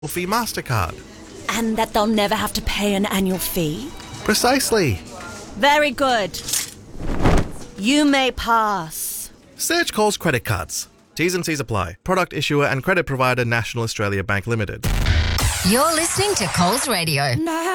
fee MasterCard. And that they'll never have to pay an annual fee? Precisely. Very good. You may pass. Search Coles credit cards. T's and C's apply. Product issuer and credit provider National Australia Bank Limited. You're listening to Coles Radio.